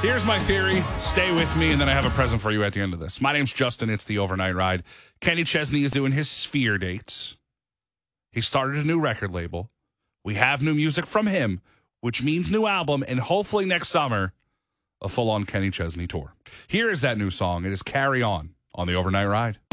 Here's my theory. Stay with me, and then I have a present for you at the end of this. My name's Justin. It's the Overnight Ride. Kenny Chesney is doing his Sphere dates. He started a new record label. We have new music from him, which means new album, and hopefully next summer, a full-on Kenny Chesney tour. Here is that new song. It is Carry On the Overnight Ride.